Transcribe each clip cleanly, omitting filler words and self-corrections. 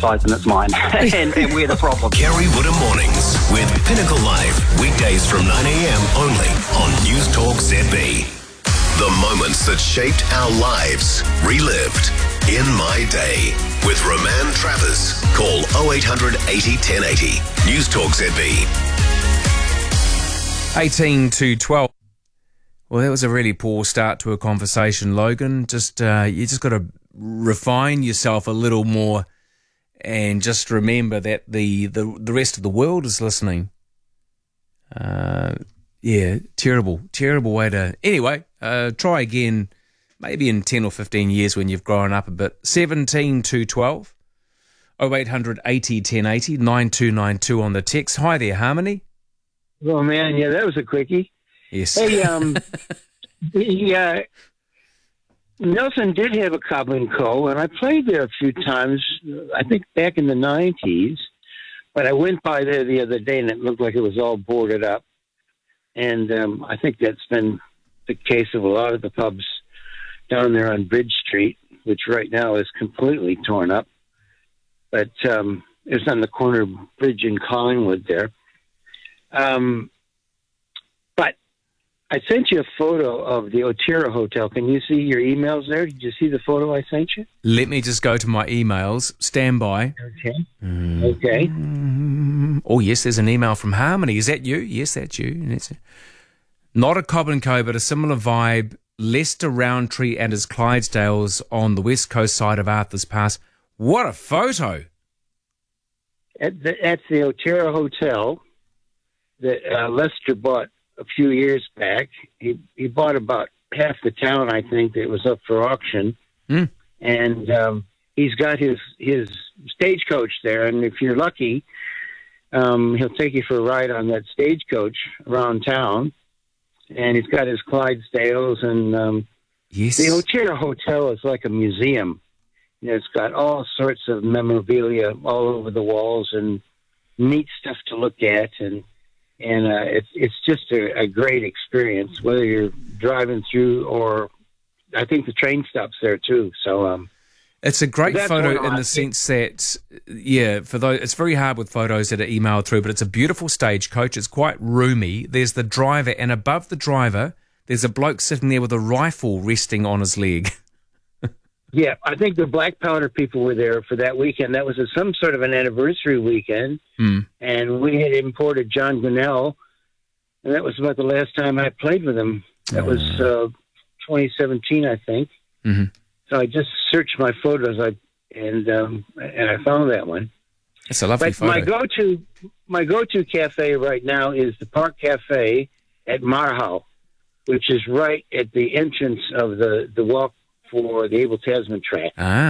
size and it's mine. and we're the problem. Kerry Woodham Mornings with Pinnacle Live. Weekdays from 9 a.m. only on News Talk ZB. The moments that shaped our lives, relived in my day. With Roman Travers. Call 0800 80 1080. News Talk ZB. 18 to 12. Well, that was a really poor start to a conversation, Logan. You just got to refine yourself a little more, and just remember that the rest of the world is listening. Terrible way to. Anyway, try again, maybe in 10 or 15 years when you've grown up a bit. 17 to 12. 0800 80 1080 9292 on the text. Hi there, Harmony. Oh man, yeah, that was a quickie. Yes. Hey, Nelson did have a Cobb & Co., and I played there a few times, I think back in the 90s, but I went by there the other day, and it looked like it was all boarded up. And I think that's been the case of a lot of the pubs down there on Bridge Street, which right now is completely torn up. But it's on the corner bridge in Collingwood there. But I sent you a photo of the Otira Hotel. Can you see your emails there? Did you see the photo I sent you? Let me just go to my emails. Stand by. Okay. Okay. Oh, yes, there's an email from Harmony. Is that you? Yes, that's you. Not a Cobb & Co., but a similar vibe. Leicester, Roundtree and his Clydesdales on the west coast side of Arthur's Pass. What a photo. That's the Otira Hotel that Lester bought a few years back. He bought about half the town, I think, that was up for auction. And he's got his stagecoach there, and if you're lucky, he'll take you for a ride on that stagecoach around town. And he's got his Clydesdales, and yes. The Otira Hotel is like a museum. You know, it's got all sorts of memorabilia all over the walls and neat stuff to look at, and it's just a great experience, whether you're driving through or I think the train stops there too. So it's a great photo in the sense that, for those, it's very hard with photos that are emailed through, but it's a beautiful stagecoach. It's quite roomy. There's the driver, and above the driver, there's a bloke sitting there with a rifle resting on his leg. Yeah, I think the Black Powder people were there for that weekend. That was some sort of an anniversary weekend, and we had imported John Gunnell, and that was about the last time I played with him. That was 2017, I think. Mm-hmm. So I just searched my photos, and I found that one. It's a lovely photo. My go-to cafe right now is the Park Cafe at Marhau, which is right at the entrance of the walk for the Abel Tasman track.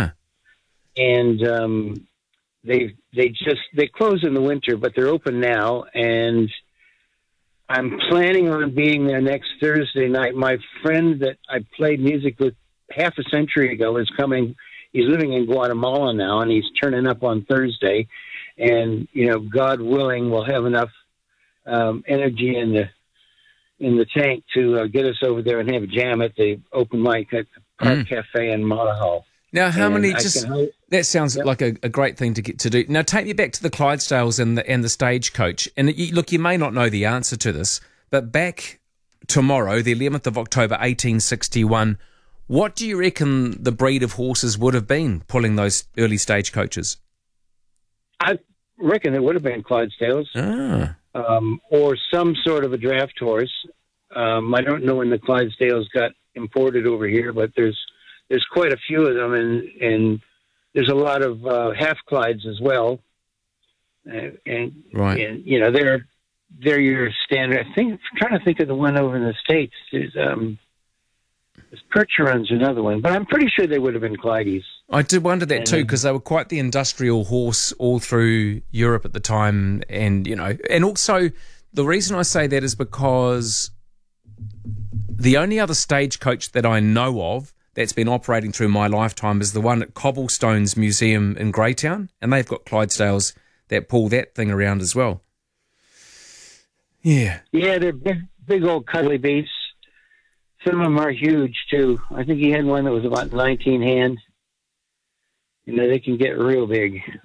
And they close in the winter, but they're open now, and I'm planning on being there next Thursday night. My friend that I played music with half a century ago is coming. He's living in Guatemala now, and he's turning up on Thursday, and God willing, we'll have enough energy in the tank to get us over there and have a jam at the open mic at the Park Cafe in Marhau. Now, how many? That sounds like a great thing to get to do. Now, take me back to the Clydesdales and the stagecoach. And look, you may not know the answer to this, but back tomorrow, the 11th of October, 1861, what do you reckon the breed of horses would have been pulling those early stagecoaches? I reckon it would have been Clydesdales, or some sort of a draft horse. I don't know when the Clydesdales got imported over here, but there's quite a few of them, and there's a lot of half Clydes as well. And they're your standard. I'm trying to think of the one over in the States. There's Percheron's another one, but I'm pretty sure they would have been Clydes. I did wonder that too, because they were quite the industrial horse all through Europe at the time, and also the reason I say that is because the only other stagecoach that I know of that's been operating through my lifetime is the one at Cobblestones Museum in Greytown, and they've got Clydesdales that pull that thing around as well. Yeah. Yeah, they're big old cuddly beasts. Some of them are huge, too. I think he had one that was about 19 hand. They can get real big.